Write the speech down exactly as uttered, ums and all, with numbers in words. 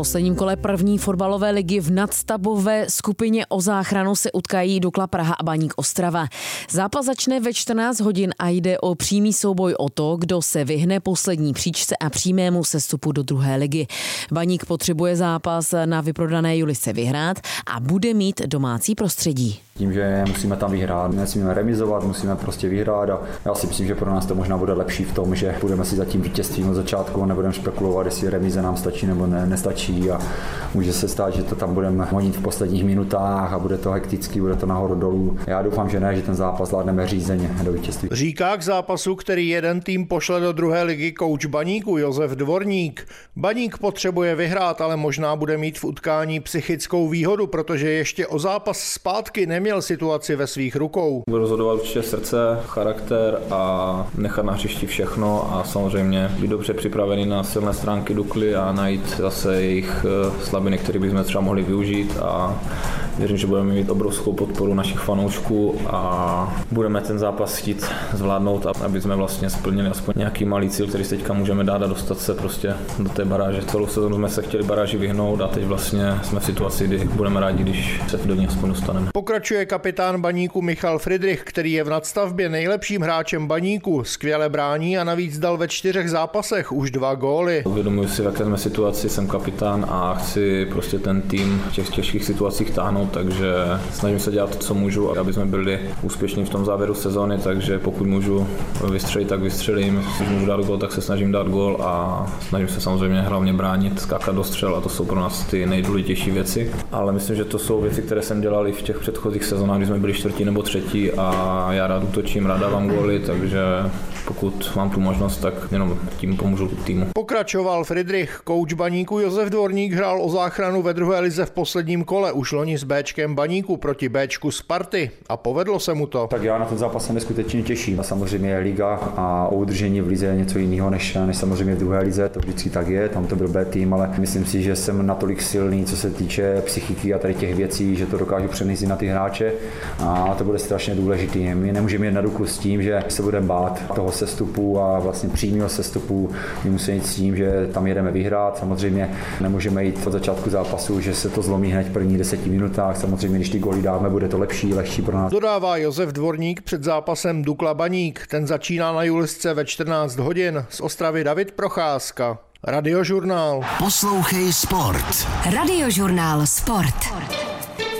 posledním kole první fotbalové ligy v nadstavbové skupině o záchranu se utkají Dukla Praha a Baník Ostrava. Zápas začne ve čtrnáct hodin a jde o přímý souboj o to, kdo se vyhne poslední příčce a přímému sestupu do druhé ligy. Baník potřebuje zápas na vyprodané Julice vyhrát a bude mít domácí prostředí. Tím, že musíme tam vyhrát, nesmíme remizovat, musíme prostě vyhrát a já si myslím, že pro nás to možná bude lepší v tom, že budeme si za tím vítězstvím od začátku a nebudeme spekulovat, jestli remize nám stačí nebo ne, nestačí a může se stát, že to tam budeme honit v posledních minutách a bude to hektický, bude to nahoru dolů. Já doufám, že ne, že ten zápas zvládneme řízeně do vítězství. Říká k zápasu, který jeden tým pošle do druhé ligy kouč Baníku Josef Dvorník. Baník potřebuje vyhrát, ale možná bude mít v utkání psychickou výhodu, protože ještě o zápas zpátky neměl situaci ve svých rukou. Budu rozhodovat určitě srdce, charakter a nechat na hřišti všechno a samozřejmě být dobře připravený na silné stránky Dukly a najít zase jejich slabiny, které bychom třeba mohli využít a věřím, že budeme mít obrovskou podporu našich fanoušků a budeme ten zápas chtít zvládnout, aby jsme vlastně splnili aspoň nějaký malý cíl, který si teďka můžeme dát a dostat se prostě do té baráže. Celou sezonu jsme se chtěli baráži vyhnout a teď vlastně jsme v situaci, kdy budeme rádi, když se do ní aspoň dostaneme. Pokračuje kapitán Baníku Michal Friedrich, který je v nadstavbě nejlepším hráčem Baníku, skvěle brání a navíc dal ve čtyřech zápasech už dva góly. Uvědomuji si, v jaké jsme situaci, jsem kapitán a chci prostě ten tým v těch těžkých situacích táhnout, takže snažím se dělat to, co můžu, aby jsme byli úspěšní v tom závěru sezóny, takže pokud můžu vystřelit, tak vystřelím, když můžu dát gól, tak se snažím dát gól a snažím se samozřejmě hlavně bránit, skákat do střel a to jsou pro nás ty nejdůležitější věci, ale myslím, že to jsou věci, které jsem dělal i v těch předchozích sezónách, kdy jsme byli čtvrtí nebo třetí a já rád útočím, rád dávám góly, takže pokud mám tu možnost, tak jenom tím pomůžu týmu. Pokračoval Friedrich. Kouč Baníku Josef Dvorník hrál o záchranu ve druhé lize v posledním kole už loni s Béčkem Baníku proti Béčku Sparty a povedlo se mu to. Tak já na ten zápas se neskutečně těším. A samozřejmě liga a o udržení v lize je něco jiného než, než samozřejmě v druhé lize, to vždycky tak je, tam to byl B tým, ale myslím si, že jsem natolik silný, co se týče psychiky a tady těch věcí, že to dokážu přenést na ty hráče a to bude strašně důležitý. My nemůžeme jít na ruku s tím, že se budeme bát toho sestupu a vlastně přímého sestupu. My musíme jít s tím, že tam jedeme vyhrát. Samozřejmě nemůžeme jít od začátku zápasu, že se to zlomí hned v prvních deseti minutách. Samozřejmě, když ty góly dáme, bude to lepší, lehčí pro nás. Dodává Josef Dvorník před zápasem Dukla Baník. Ten začíná na Julisce ve čtrnáct hodin. Z Ostravy David Procházka. Radiožurnál. Poslouchej sport. Radiožurnál Sport.